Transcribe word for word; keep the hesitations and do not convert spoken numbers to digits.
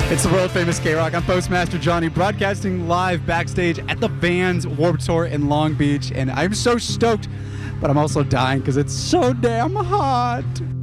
It's the world famous K-Rock. I'm Postmaster Johnny, broadcasting live backstage at the Vans Warped Tour in Long Beach, and I'm so stoked, but I'm also dying because it's so damn hot.